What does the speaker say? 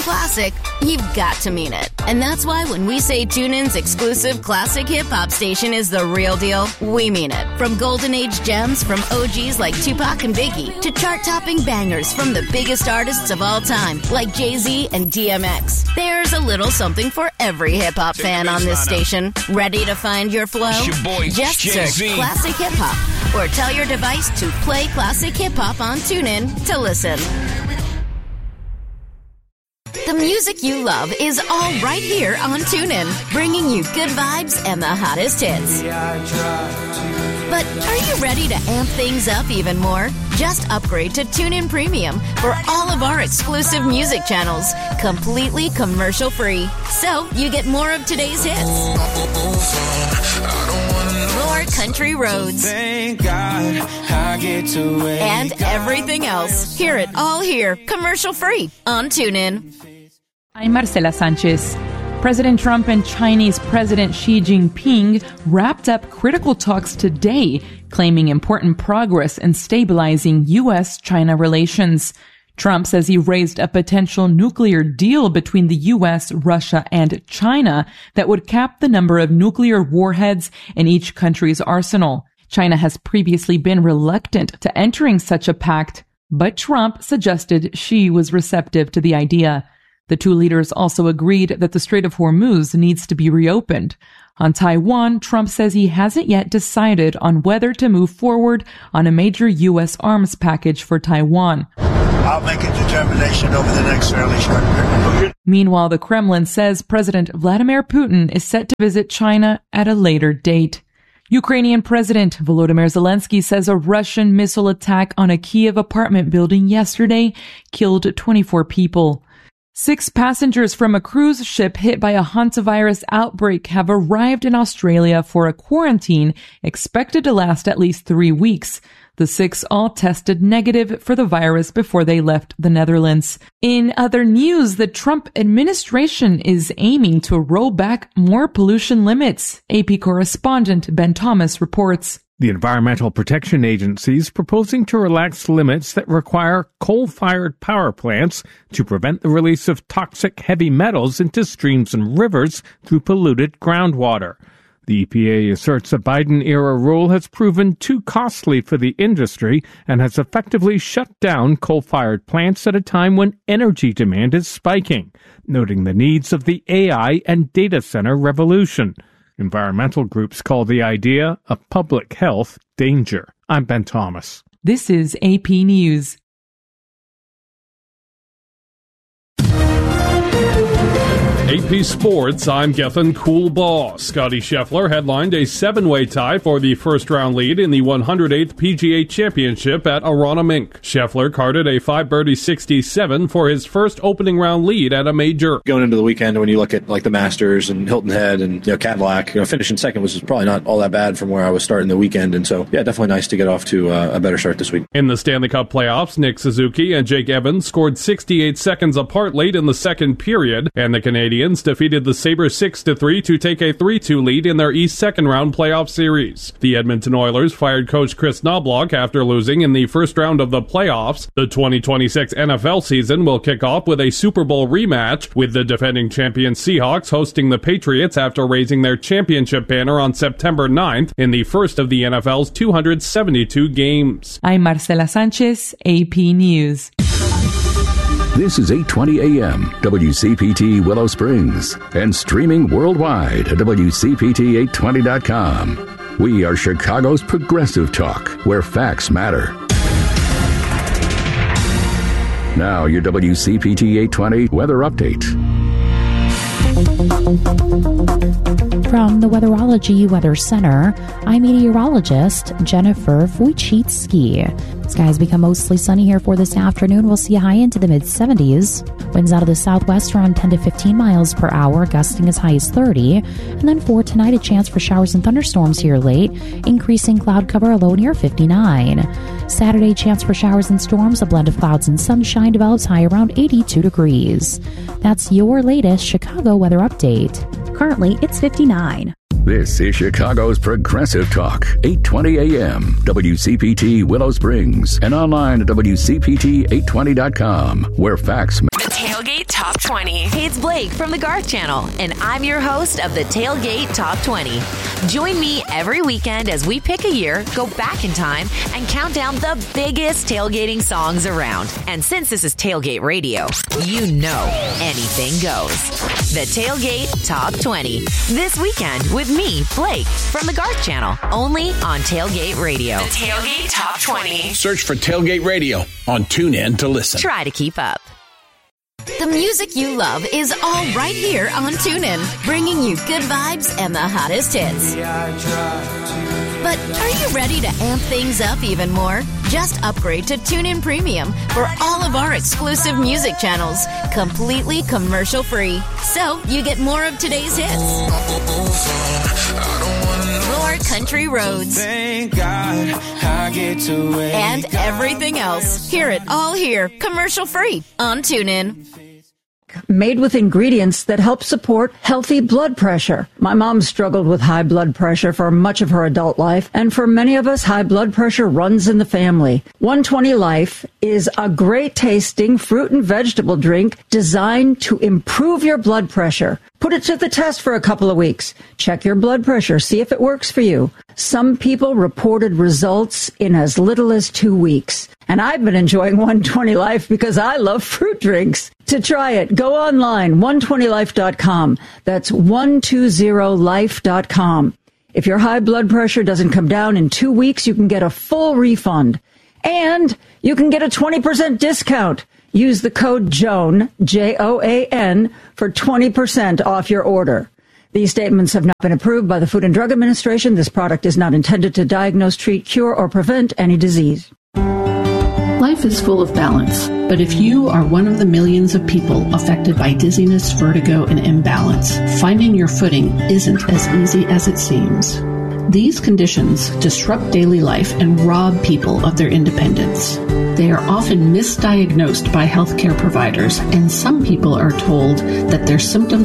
classic, you've got to mean it. And that's why when we say TuneIn's exclusive classic hip-hop station is the real deal, we mean it. From golden age gems from OGs like Tupac and Biggie to chart-topping bangers from the biggest artists of all time like Jay-Z and DMX. There's a little something for every hip-hop fan on this station. Ready to find your flow? Just search Classic Hip Hop or tell your device to play Classic Hip Hop on TuneIn to listen. The music you love is all right here on TuneIn, bringing you good vibes and the hottest hits. But are you ready to amp things up even more? Just upgrade to TuneIn Premium for all of our exclusive music channels, completely commercial-free. So you get more of today's hits, more country roads, thank God I get to and everything else. Hear it all here, commercial-free on TuneIn. I'm Marcela Sanchez. President Trump and Chinese President Xi Jinping wrapped up critical talks today, claiming important progress in stabilizing U.S.-China relations. Trump says he raised a potential nuclear deal between the U.S., Russia, and China that would cap the number of nuclear warheads in each country's arsenal. China has previously been reluctant to entering such a pact, but Trump suggested Xi was receptive to the idea. The two leaders also agreed that the Strait of Hormuz needs to be reopened. On Taiwan, Trump says he hasn't yet decided on whether to move forward on a major U.S. arms package for Taiwan. I'll make a determination over the next fairly short period. Meanwhile, the Kremlin says President Vladimir Putin is set to visit China at a later date. Ukrainian President Volodymyr Zelensky says a Russian missile attack on a Kyiv apartment building yesterday killed 24 people. 6 passengers from a cruise ship hit by a hantavirus outbreak have arrived in Australia for a quarantine expected to last at least 3 weeks. The 6 all tested negative for the virus before they left the Netherlands. In other news, the Trump administration is aiming to roll back more pollution limits. AP correspondent Ben Thomas reports. The Environmental Protection Agency is proposing to relax limits that require coal-fired power plants to prevent the release of toxic heavy metals into streams and rivers through polluted groundwater. The EPA asserts a Biden-era rule has proven too costly for the industry and has effectively shut down coal-fired plants at a time when energy demand is spiking, noting the needs of the AI and data center revolution. Environmental groups call the idea a public health danger. I'm Ben Thomas. This is AP News. AP Sports, I'm Gethin Coolbaugh. Scotty Scheffler headlined a 7-way tie for the first-round lead in the 108th PGA Championship at Aronimink. Scheffler carded a 5-birdie 67 for his first opening round lead at a major. Going into the weekend, when you look at like the Masters and Hilton Head and Cadillac, finishing second was probably not all that bad from where I was starting the weekend. And so, yeah, definitely nice to get off to a better start this week. In the Stanley Cup playoffs, Nick Suzuki and Jake Evans scored 68 seconds apart late in the second period, and the Canadians defeated the Sabres 6-3 to take a 3-2 lead in their East second-round playoff series. The Edmonton Oilers fired coach Chris Knobloch after losing in the first round of the playoffs. The 2026 NFL season will kick off with a Super Bowl rematch, with the defending champion Seahawks hosting the Patriots after raising their championship banner on September 9th in the first of the NFL's 272 games. I'm Marcela Sanchez, AP News. This is 820 AM, WCPT Willow Springs, and streaming worldwide at WCPT820.com. We are Chicago's progressive talk, where facts matter. Now, your WCPT 820 weather update. From the Weatherology Weather Center, I'm meteorologist Jennifer Wojcicki. Skies become mostly sunny here for this afternoon. We'll see a high into the mid-70s. Winds out of the southwest around 10 to 15 miles per hour, gusting as high as 30. And then for tonight, a chance for showers and thunderstorms here late, increasing cloud cover, a low near 59. Saturday, chance for showers and storms, a blend of clouds and sunshine, develops high around 82 degrees. That's your latest Chicago weather update. Currently, it's 59. This is Chicago's Progressive Talk, 820 AM, WCPT Willow Springs, and online at WCPT820.com, where facts matter. Tailgate Top 20. Hey, it's Blake from the Garth Channel, and I'm your host of the Tailgate Top 20. Join me every weekend as we pick a year, go back in time, and count down the biggest tailgating songs around. And since this is Tailgate Radio, you know anything goes. The Tailgate Top 20. This weekend with me, Blake, from the Garth Channel, only on Tailgate Radio. The Tailgate Top 20. Search for Tailgate Radio on TuneIn to listen. Try to keep up. The music you love is all right here on TuneIn, bringing you good vibes and the hottest hits. But are you ready to amp things up even more? Just upgrade to TuneIn Premium for all of our exclusive music channels, completely commercial-free. So you get more of today's hits, more country roads, Thank God I get to wake and everything else. Hear it all here, commercial-free on TuneIn. Made with ingredients that help support healthy blood pressure. My mom struggled with high blood pressure for much of her adult life, and for many of us, high blood pressure runs in the family. 120 Life is a great tasting fruit and vegetable drink designed to improve your blood pressure. Put it to the test for a couple of weeks. Check your blood pressure, see if it works for you. Some people reported results in as little as 2 weeks. And I've been enjoying 120 Life because I love fruit drinks. To try it, go online, 120life.com. That's 120life.com. If your high blood pressure doesn't come down in 2 weeks, you can get a full refund. And you can get a 20% discount. Use the code JOAN, Joan, for 20% off your order. These statements have not been approved by the Food and Drug Administration. This product is not intended to diagnose, treat, cure, or prevent any disease. Life is full of balance, but if you are one of the millions of people affected by dizziness, vertigo, and imbalance, finding your footing isn't as easy as it seems. These conditions disrupt daily life and rob people of their independence. They are often misdiagnosed by healthcare providers, and some people are told that their symptoms